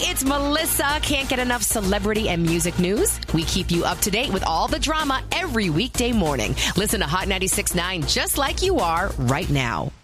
It's Melissa. Can't get enough celebrity and music news? We keep you up to date with all the drama every weekday morning. Listen to Hot 96.9 just like you are right now.